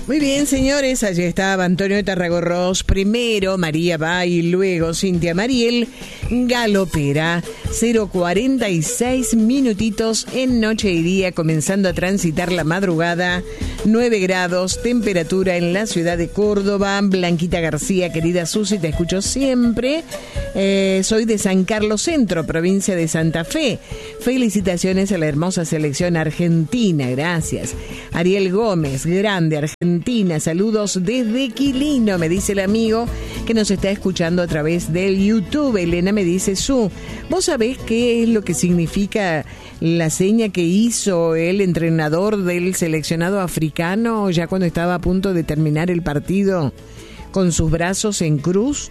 Muy bien, señores, allí estaba Antonio Tarragorros, primero María Bay, luego Cintia Mariel, galopera, 0:46 minutitos en noche y día, comenzando a transitar la madrugada, 9 grados, temperatura en la ciudad de Córdoba. Blanquita García, querida Susi, te escucho siempre. Soy de San Carlos Centro, provincia de Santa Fe. Felicitaciones a la hermosa selección argentina, gracias. Ariel Gómez, grande Argentina, saludos desde Quilino, me dice el amigo que nos está escuchando a través del YouTube. Elena me dice, ¿vos sabés qué es lo que significa la seña que hizo el entrenador del seleccionado africano ya cuando estaba a punto de terminar el partido con sus brazos en cruz?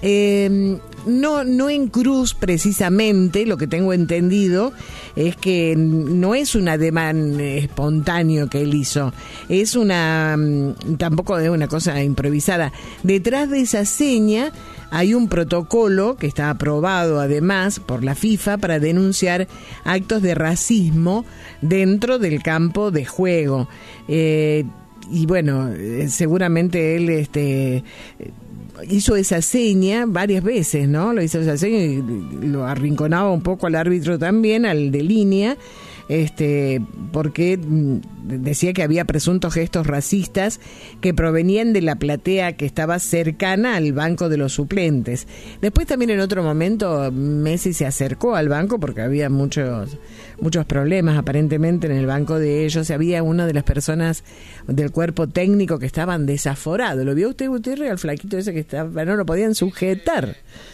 No en cruz precisamente, lo que tengo entendido es que no es un ademán espontáneo que él hizo, es tampoco es una cosa improvisada. Detrás de esa seña hay un protocolo que está aprobado además por la FIFA para denunciar actos de racismo dentro del campo de juego. Y bueno, seguramente él hizo esa seña varias veces, ¿no? Lo hizo esa seña y lo arrinconaba un poco al árbitro también, al de línea, porque decía que había presuntos gestos racistas que provenían de la platea que estaba cercana al banco de los suplentes. Después también en otro momento Messi se acercó al banco porque había muchos problemas aparentemente en el banco de ellos. Había una de las personas del cuerpo técnico que estaban desaforados. ¿Lo vio usted, Gutiérrez, al flaquito ese que estaba, no lo podían sujetar?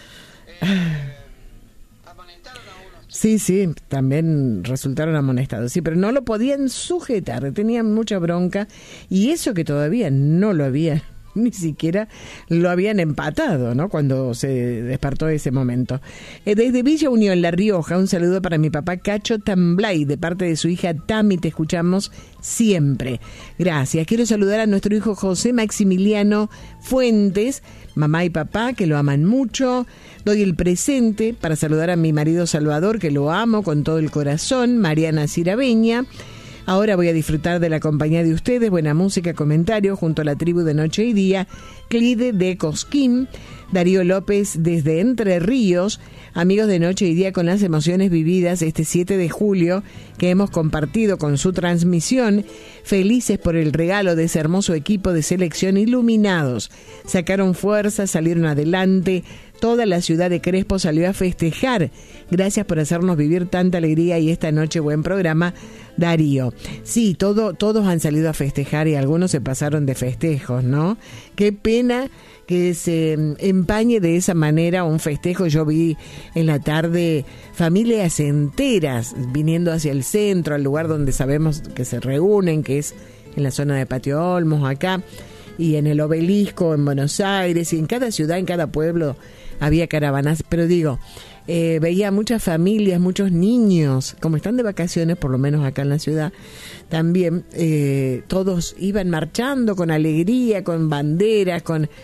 Sí, también resultaron amonestados, sí, pero no lo podían sujetar, tenían mucha bronca, y eso que todavía no lo había, ni siquiera lo habían empatado, ¿no? Cuando se despertó ese momento. Desde Villa Unión, La Rioja, un saludo para mi papá Cacho Tamblay, de parte de su hija Tami, te escuchamos siempre. Gracias. Quiero saludar a nuestro hijo José Maximiliano Fuentes, mamá y papá, que lo aman mucho. Doy el presente para saludar a mi marido Salvador, que lo amo con todo el corazón, Mariana Cirabeña. Ahora voy a disfrutar de la compañía de ustedes, buena música, comentarios, junto a la tribu de Noche y Día, Clide de Cosquín, Darío López desde Entre Ríos, amigos de Noche y Día con las emociones vividas este 7 de julio que hemos compartido con su transmisión, felices por el regalo de ese hermoso equipo de selección iluminados. Sacaron fuerza, salieron adelante, toda la ciudad de Crespo salió a festejar. Gracias por hacernos vivir tanta alegría y esta noche buen programa, Darío. Sí, todos han salido a festejar y algunos se pasaron de festejos, ¿no? Qué pena que se empañe de esa manera un festejo. Yo vi en la tarde familias enteras viniendo hacia el centro, al lugar donde sabemos que se reúnen, que es en la zona de Patio Olmos, acá, y en el Obelisco, en Buenos Aires, y en cada ciudad, en cada pueblo había caravanas, pero digo, veía muchas familias, muchos niños, como están de vacaciones, por lo menos acá en la ciudad, también todos iban marchando con alegría, con banderas,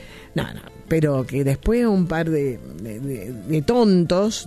pero que después un par de tontos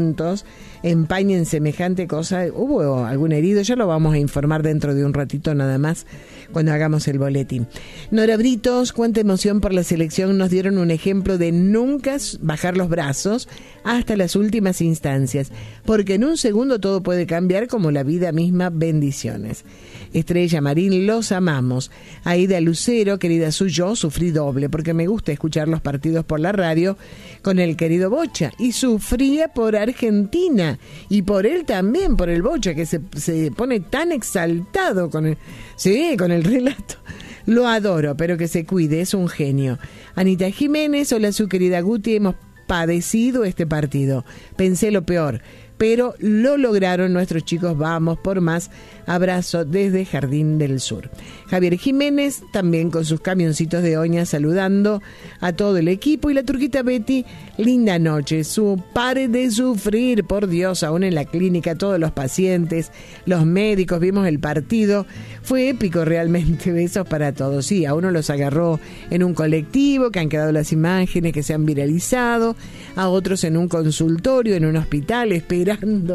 empañen semejante cosa. ¿Hubo algún herido? Ya lo vamos a informar dentro de un ratito nada más, cuando hagamos el boletín. Nora Britos, cuánta emoción por la selección, nos dieron un ejemplo de nunca bajar los brazos hasta las últimas instancias, porque en un segundo todo puede cambiar, como la vida misma. Bendiciones. Estrella Marín, los amamos. Aida Lucero, querida yo sufrí doble, porque me gusta escuchar los partidos por la radio con el querido Bocha, y sufría por Argentina, y por él también, por el Bocha, que se pone tan exaltado con el relato. Lo adoro, pero que se cuide, es un genio. Anita Jiménez, hola su querida Guti, hemos padecido este partido. Pensé lo peor, pero lo lograron nuestros chicos, vamos por más. Abrazo desde Jardín del Sur. Javier Jiménez, también con sus camioncitos de Oña, saludando a todo el equipo. Y la turquita Betty, linda noche. Pare de sufrir, por Dios, aún en la clínica, todos los pacientes, los médicos, vimos el partido. Fue épico realmente, besos para todos. Sí, a uno los agarró en un colectivo, que han quedado las imágenes que se han viralizado, a otros en un consultorio, en un hospital, esperando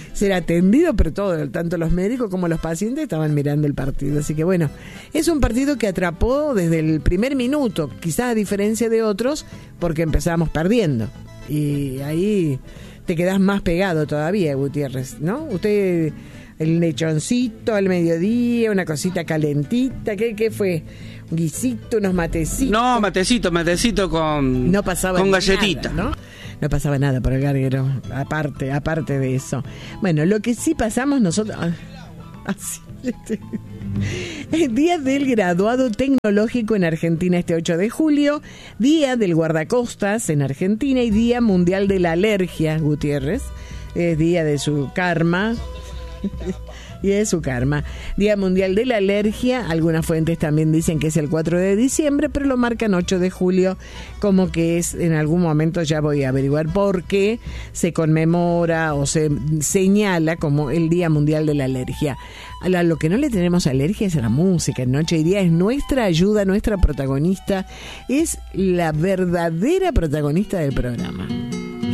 ser atendido, pero tanto los médicos como los pacientes estaban mirando el partido. Así que bueno, es un partido que atrapó desde el primer minuto, quizás a diferencia de otros, porque empezamos perdiendo. Y ahí te quedás más pegado todavía, Gutiérrez, ¿no? Usted, el lechoncito al mediodía, una cosita calentita, ¿qué fue? Un guisito, unos matecitos. No, matecito con, no pasaba con galletita. Nada, ¿no? No pasaba nada por el garguero, aparte de eso. Bueno, lo que sí pasamos nosotros... Así, el día del graduado tecnológico en Argentina este 8 de julio, día del guardacostas en Argentina y día mundial de la alergia, Gutiérrez. Es día de su karma. Y de su karma. Día mundial de la alergia. Algunas fuentes también dicen que es el 4 de diciembre, pero lo marcan 8 de julio, como que es en algún momento, ya voy a averiguar por qué se conmemora o se señala como el Día Mundial de la Alergia. A lo que no le tenemos alergia es a la música. Noche y Día es nuestra ayuda, nuestra protagonista, es la verdadera protagonista del programa.